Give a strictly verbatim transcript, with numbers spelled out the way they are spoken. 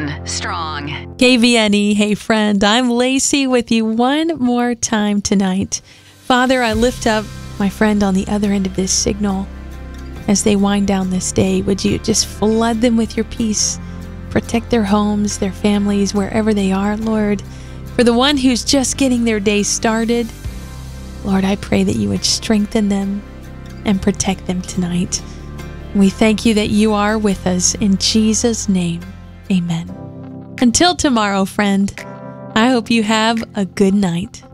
Stand strong. K V N E, hey friend, I'm Lacey with you one more time tonight. Father, I lift up my friend on the other end of this signal as they wind down this day. Would you just flood them with your peace? Protect their homes, their families, wherever they are, Lord. For the one who's just getting their day started, Lord, I pray that you would strengthen them and protect them tonight. We thank you that you are with us. In Jesus' name, amen. Until tomorrow, friend, I hope you have a good night.